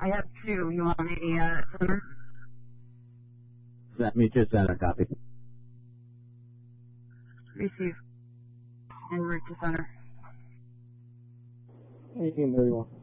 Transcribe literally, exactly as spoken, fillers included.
I have two. You want me uh, center? Send me to center, copy. Receive. En route to center. eighteen thirty-one.